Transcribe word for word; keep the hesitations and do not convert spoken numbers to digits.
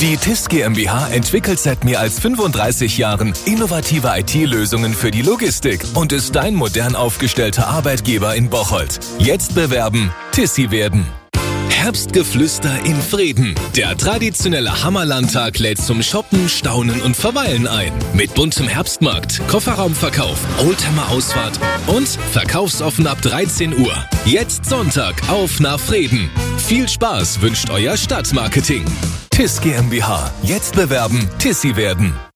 Die T I S GmbH entwickelt seit mehr als fünfunddreißig Jahren innovative I T-Lösungen für die Logistik und ist dein modern aufgestellter Arbeitgeber in Bocholt. Jetzt bewerben, Tissi werden. Herbstgeflüster in Vreden. Der traditionelle Hammerlandtag lädt zum Shoppen, Staunen und Verweilen ein. Mit buntem Herbstmarkt, Kofferraumverkauf, Oldtimer-Ausfahrt und verkaufsoffen ab dreizehn Uhr. Jetzt Sonntag auf nach Vreden. Viel Spaß wünscht euer Stadtmarketing. T I S GmbH. Jetzt bewerben, Tissi werden.